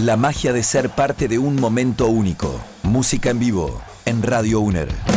La magia de ser parte de un momento único. Música en vivo en Radio UNER.